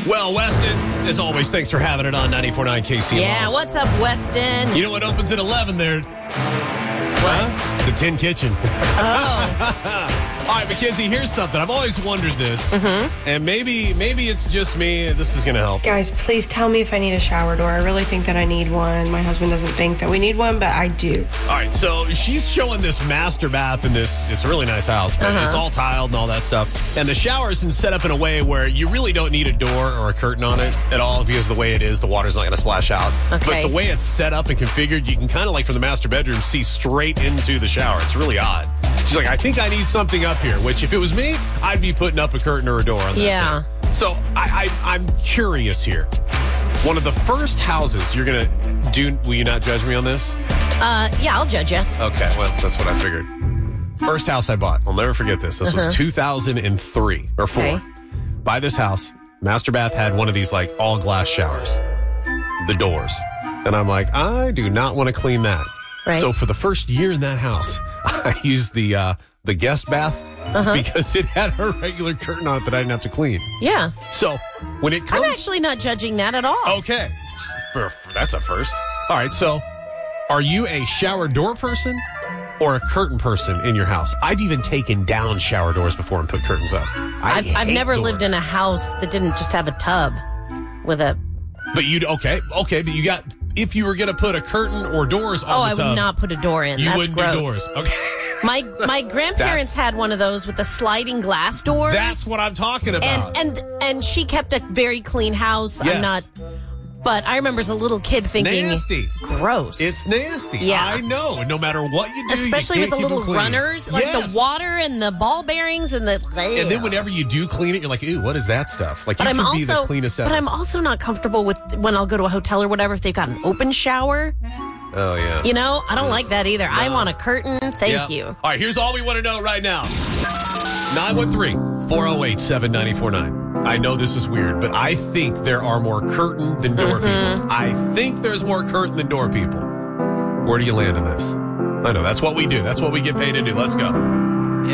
Well, Weston, as always, thanks for having it on 94.9 KCMR. Yeah, what's up, Weston? You know what opens at 11 there? What? The Tin Kitchen. Oh. All right, Mackenzie, here's something. I've always wondered this, and maybe it's just me. This is going to help. Guys, please tell me if I need a shower door. I really think that I need one. My husband doesn't think that we need one, but I do. All right, so she's showing this master bath in this. It's a really nice house, but it's all tiled and all that stuff. And the shower is set up in a way where you really don't need a door or a curtain on it at all because the way it is, the water's not going to splash out. Okay. But the way it's set up and configured, you can kind of like from the master bedroom see straight into the shower. It's really odd. She's like, I think I need something up here, which if it was me, I'd be putting up a curtain or a door on that Yeah. thing. So I'm curious here. One of the first houses you're going to do, will you not judge me on this? Yeah, I'll judge you. Okay, well, that's what I figured. First house I bought. I'll never forget this. This was 2003 or 4. Okay. Buy this house. Master bath had one of these like all glass showers. The doors. And I'm like, I do not want to clean that. Right. So for the first year in that house, I used the guest bath because it had a regular curtain on it that I didn't have to clean. Yeah. So when it comes... I'm actually not judging that at all. Okay. That's a first. All right, so are you a shower door person or a curtain person in your house? I've even taken down shower doors before and put curtains up. I've never lived in a house that didn't just have a tub with a... But but you got... If you were going to put a curtain or doors on the I tub... would not put a door in. That's wouldn't gross. do doors. Okay. My grandparents had one of those with the sliding glass doors. That's what I'm talking about. And she kept a very clean house. Yes. I'm not... But I remember as a little kid thinking... Nasty. Gross. It's nasty. Yeah. I know. No matter what you do, especially you with can't the keep little them clean. runners, like the water and the ball bearings and the... And then whenever you do clean it, you're like, ew, what is that stuff? Like, But you I'm can also, be the cleanest ever. But I'm also not comfortable with when I'll go to a hotel or whatever if they've got an open shower. Oh, yeah. You know, I don't like that either. No. I want a curtain. Thank you. All right, here's all we want to know right now. 913-408-7949. I know this is weird, but I think there are more curtain than door people. I think there's more curtain than door people. Where do you land in this? I know, that's what we do. That's what we get paid to do. Let's go.